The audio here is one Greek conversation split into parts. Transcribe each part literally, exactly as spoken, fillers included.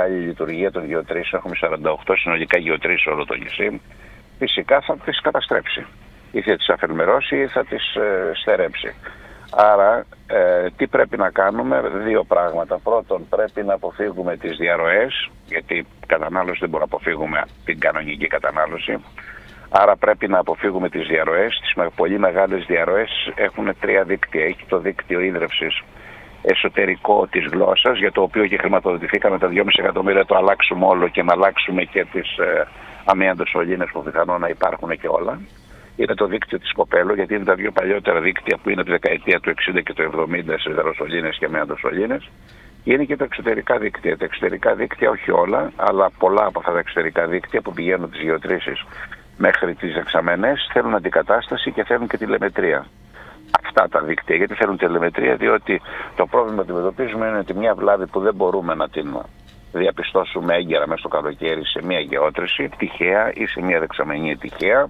μεγάλη λειτουργία των γεωτρήσεων, έχουμε σαράντα οκτώ συνολικά γεωτρήσεις σε όλο το νησί, φυσικά θα τις καταστρέψει. Ή θα τις αφελμερώσει ή θα τις ε, στερέψει. Άρα, ε, τι πρέπει να κάνουμε? Δύο πράγματα. Πρώτον, πρέπει να αποφύγουμε τις διαρροές, γιατί η κατανάλωση δεν μπορούμε να αποφύγουμε την κανονική κατανάλωση. Άρα πρέπει να αποφύγουμε τις διαρροές. Τις πολύ μεγάλες διαρροές έχουν τρία δίκτυα. Έχει το δίκτυο ίδρευσης εσωτερικό της γλώσσας, για το οποίο και χρηματοδοτηθήκαμε τα δυόμισι εκατομμύρια, το αλλάξουμε όλο και να αλλάξουμε και τις ε, αμύαντες σωλήνες που πιθανόν να υπάρχουν και όλα. Είναι το δίκτυο της Κοπέλου, γιατί είναι τα δύο παλιότερα δίκτυα που είναι από τη δεκαετία του εξήντα και του εβδομήντα σε υδροσωλήνες και αμύαντες σωλήνες. Και είναι και τα εξωτερικά δίκτυα. Τα εξωτερικά δίκτυα, όχι όλα, αλλά πολλά από αυτά τα εξωτερικά δίκτυα που πηγαίνουν τις γεωτρήσεις μέχρι τις δεξαμενές, θέλουν αντικατάσταση και θέλουν και τηλεμετρία. Αυτά τα δίκτυα, γιατί θέλουν τηλεμετρία, διότι το πρόβλημα που αντιμετωπίζουμε είναι ότι μια βλάβη που δεν μπορούμε να την διαπιστώσουμε έγκαιρα μέσα στο καλοκαίρι σε μια γεώτρηση τυχαία ή σε μια δεξαμενή τυχαία,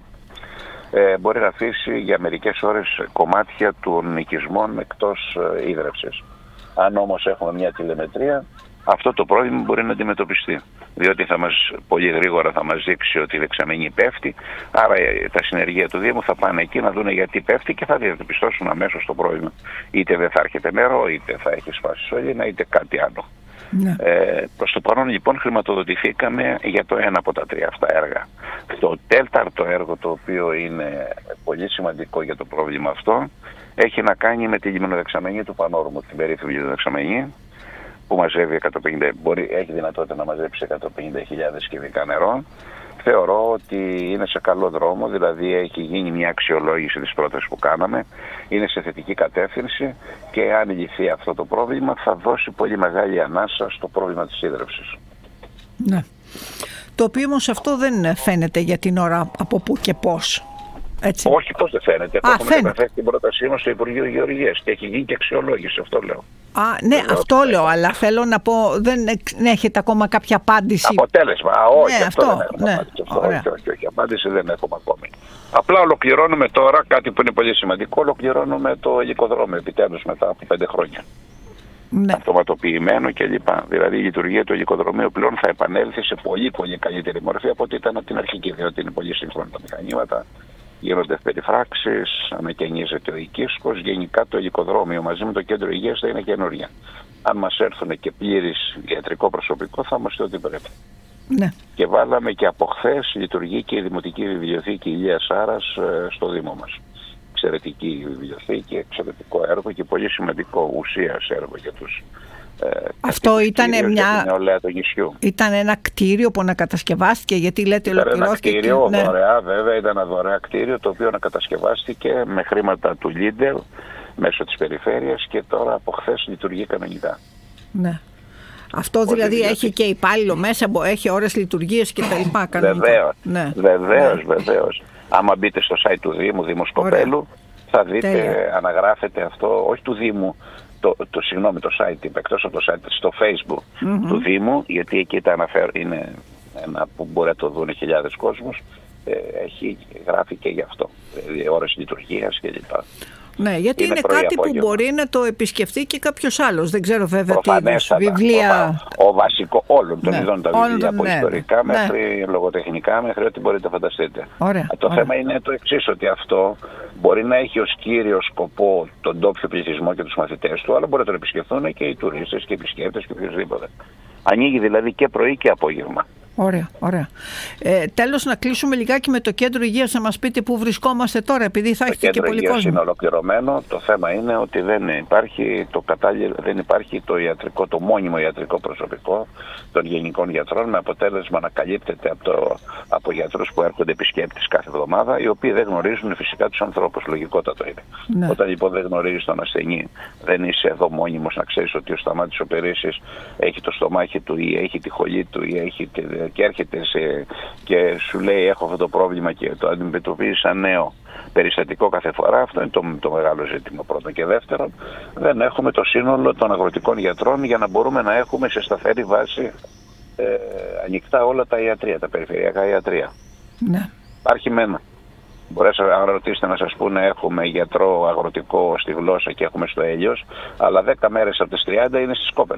ε, μπορεί να αφήσει για μερικές ώρες κομμάτια των οικισμών εκτός ε, ίδρευσης. Αν όμως έχουμε μια τηλεμετρία, αυτό το πρόβλημα μπορεί να αντιμετωπιστεί. Διότι θα μας, πολύ γρήγορα θα μας δείξει ότι η δεξαμενή πέφτει, άρα τα συνεργεία του Δήμου θα πάνε εκεί να δουν γιατί πέφτει και θα διαπιστώσουν αμέσως το πρόβλημα. Είτε δεν θα έρχεται νερό, είτε θα έχει σπάσει σωλήνα, είτε κάτι άλλο. Ναι. Ε, προς το παρόν λοιπόν χρηματοδοτηθήκαμε για το ένα από τα τρία αυτά έργα. Το τέταρτο έργο, το οποίο είναι πολύ σημαντικό για το πρόβλημα αυτό, έχει να κάνει με τη λιμνοδεξαμενή του Πανόρμου, την περίφημη λιμνοδεξαμενή, που μαζεύει εκατόν πενήντα, μπορεί, έχει δυνατότητα να μαζέψει εκατόν πενήντα χιλιάδες κυβικά νερό. Θεωρώ ότι είναι σε καλό δρόμο, δηλαδή έχει γίνει μια αξιολόγηση της πρότασης που κάναμε, είναι σε θετική κατεύθυνση και αν λυθεί αυτό το πρόβλημα θα δώσει πολύ μεγάλη ανάσα στο πρόβλημα της ίδρευσης. Ναι. Το οποίο όμως αυτό δεν φαίνεται για την ώρα από πού και πώς. Έτσι. Όχι, πώς δεν φαίνεται. Α, έχουμε καταθέσει την πρότασή μας στο Υπουργείο Γεωργίας και έχει γίνει και αξιολόγηση, αυτό λέω. Α, ναι, δεν αυτό λέω, λέω, αλλά θέλω να πω, δεν έχετε ακόμα κάποια απάντηση. Αποτέλεσμα, α, όχι, ναι, αυτό, αυτό δεν έχουμε ναι. απάντηση. Αυτό, όχι, όχι, όχι, απάντηση δεν έχουμε ακόμη. Απλά ολοκληρώνουμε τώρα κάτι που είναι πολύ σημαντικό, ολοκληρώνουμε το ελικοδρόμιο επιτέλους μετά από πέντε χρόνια. Ναι. Αυτοματοποιημένο κλπ. Δηλαδή η λειτουργία του ελικοδρομίου πλέον θα επανέλθει σε πολύ πολύ καλύτερη μορφή από ό,τι ήταν από την αρχική, διότι είναι πολύ σύγχρονα τα μηχανήματα. Γίνονται περιφράξεις, ανακαινίζεται ο οικίσκος. Γενικά το ελικοδρόμιο μαζί με το κέντρο υγείας θα είναι καινούργια. Αν μας έρθουν και πλήρης ιατρικό προσωπικό θα είμαστε ό,τι πρέπει. Ναι. Και βάλαμε και από χθες λειτουργεί και η Δημοτική Βιβλιοθήκη Ηλίας Άρας στο Δήμο μας. Εξαιρετική βιβλιοθήκη, εξαιρετικό έργο και πολύ σημαντικό ουσίας έργο για τους Αυτό ήταν μια... ήταν ένα κτίριο που ανακατασκευάστηκε, γιατί λέτε ολοκληρώθηκε. Ήταν ένα κτίριο και... δωρεά, ναι. Βέβαια ήταν ένα δωρεά κτίριο το οποίο ανακατασκευάστηκε με χρήματα του Λίντερ μέσω της περιφέρειας και τώρα από χθες λειτουργεί κανονικά. Ναι. Αυτό δηλαδή Ό, έχει και υπάλληλο μέσα, έχει ώρες λειτουργίες και τα λοιπά. Βεβαίως, ναι. βεβαίως, ναι. βεβαίως. Άμα μπείτε στο site του Δήμου, Δήμου Σκοπέλου, θα δείτε, Τέλεια. αναγράφεται αυτό, όχι του Δήμου, Το, το, συγγνώμη, το site, εκτός από το site, στο Facebook mm-hmm. του Δήμου, γιατί εκεί τα αναφέρω, είναι ένα που μπορεί να το δουν χιλιάδες κόσμος, ε, έχει γράφει και γι' αυτό, δηλαδή ώρες λειτουργίας κλπ. Ναι, γιατί είναι, είναι κάτι που μπορεί να το επισκεφτεί και κάποιος άλλος. Δεν ξέρω βέβαια τι βιβλία... Ο, ο βασικό όλων των ναι, ειδών τα βιβλία, από ναι, ιστορικά ναι. μέχρι λογοτεχνικά, μέχρι ό,τι μπορείτε να φανταστείτε. Ωραία, το ωραία. θέμα είναι το εξής, ότι αυτό μπορεί να έχει ως κύριο σκοπό τον ντόπιο πληθυσμό και τους μαθητές του, αλλά μπορεί να τον επισκεφθούν και οι τουρίστες και οι επισκέπτες και οποιοδήποτε. Ανοίγει δηλαδή και πρωί και απόγευμα. Ωραία, ωραία. Ε, τέλος, να κλείσουμε λιγάκι με το κέντρο υγείας, να μας πείτε πού βρισκόμαστε τώρα, επειδή θα έχετε και πολύ κόσμο. Το κέντρο υγείας είναι ολοκληρωμένο. Το θέμα είναι ότι δεν υπάρχει το κατάλληλο, δεν υπάρχει το ιατρικό, το μόνιμο ιατρικό προσωπικό των γενικών γιατρών, με αποτέλεσμα να καλύπτεται από, το, από γιατρούς που έρχονται επισκέπτες κάθε εβδομάδα, οι οποίοι δεν γνωρίζουν φυσικά τους ανθρώπους. Λογικότατο είναι. Ναι. Όταν λοιπόν δεν γνωρίζεις τον ασθενή, δεν είσαι εδώ μόνιμος να ξέρεις ότι ο Σταμάτης ο Περίσσης έχει το στομάχι του ή έχει τη χολή του ή έχει τη και έρχεται σε, και σου λέει έχω αυτό το πρόβλημα και το αντιμετωπίζει σαν νέο περιστατικό κάθε φορά, αυτό είναι το, το μεγάλο ζήτημα πρώτον. Και δεύτερον, δεν έχουμε το σύνολο των αγροτικών γιατρών για να μπορούμε να έχουμε σε σταθερή βάση ε, ανοιχτά όλα τα ιατρεία, τα περιφερειακά ιατρεία. Ναι. Υπάρχει μένα. Μπορείτε να ρωτήσετε να σας πούνε έχουμε γιατρό αγροτικό στη Γλώσσα και έχουμε στο Έλιος, αλλά δέκα μέρες από τις τριάντα είναι στη Σκόπελο.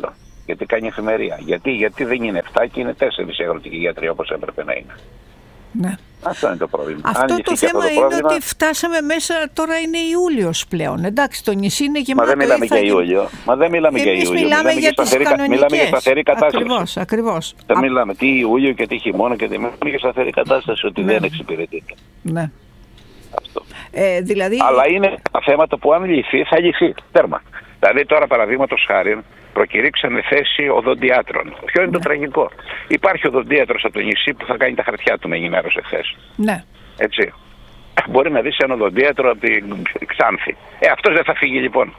Γιατί κάνει εφημερία. Γιατί, γιατί δεν είναι επτά και είναι τέσσερις η αγροτική γιατρία όπως έπρεπε να είναι. Ναι. Αυτό είναι το πρόβλημα. Αυτό το θέμα το είναι πρόβλημα... ότι φτάσαμε μέσα, τώρα είναι Ιούλιος πλέον. Εντάξει, το νησί είναι γεμάτο. Μα δεν μιλάμε για Ιούλιο. Μα δεν μιλάμε για Ιούλιο. Μιλάμε, μιλάμε για τις κανονικές. Μιλάμε για σταθερή κατάσταση. Ακριβώς, ακριβώς. Δεν Α... μιλάμε τι Ιούλιο και τι χειμώνα και τι μιλάμε για σταθερή κατάσταση, ότι ναι. δεν εξυπηρετείται. Ναι. Αυτό. Ε, δηλαδή... Αλλά είναι τα θέματα που αν λυθεί θα λυθεί. Τέρμα. Δηλαδή τώρα παραδείγματος χάρη προκηρύξανε θέση οδοντιάτρων. Ποιο είναι ναι. το τραγικό? Υπάρχει οδοντίατρος από το νησί που θα κάνει τα χαρτιά του, με ενημέρωσε χθες. Ναι. Έτσι. Μπορεί να δεις ένα οδοντίατρο από την Ξάνθη. Ε, αυτός δεν θα φύγει λοιπόν.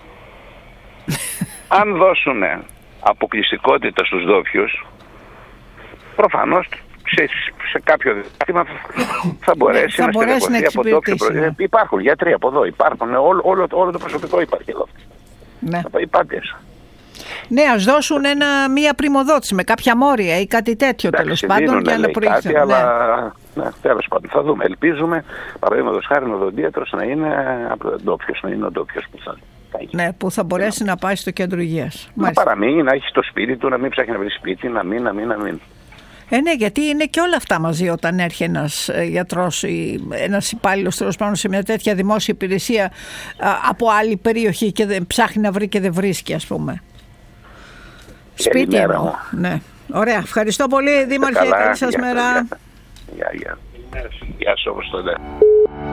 Αν δώσουν αποκλειστικότητα στους ντόπιους, προφανώς σε, σε κάποιο διάστημα θα μπορέσει θα να στελεχωθεί από ντόπιο. Ναι. Υπάρχουν γιατροί από εδώ, υπάρχουν, όλο, όλο, όλο το προσωπικό υπάρχει εδώ. Ναι. Υπάρχει. Ναι, ας δώσουν ένα, μία πριμοδότηση με κάποια μόρια ή κάτι τέτοιο. Εντάξει, τέλος πάντων για να προηγηθούν. Ναι. Αλλά ναι, τέλος πάντων θα δούμε. Ελπίζουμε, παραδείγματος χάρη, ο οδοντίατρος να είναι ντόπιος, να είναι ο ντόπιος που θα κάνει. Ναι, που θα μπορέσει ναι. να πάει στο κέντρο υγείας. Να Μάλιστα. παραμείνει, να έχει στο σπίτι του, να μην ψάχνει να βρει σπίτι, να μην, να μην, να μην. Ε, ναι, γιατί είναι και όλα αυτά μαζί όταν έρχει ένας γιατρός ή ένας υπάλληλος τέλος πάντων σε μια τέτοια δημόσια υπηρεσία α, από άλλη περιοχή και δεν, ψάχνει να βρει και δεν βρίσκει, ας πούμε. Σπίτι εννοώ. Ναι. Ωραία. Ευχαριστώ πολύ, Δήμαρχε. Καλή σας μέρα. Γεια, γεια. Γεια σου όπως το λέω.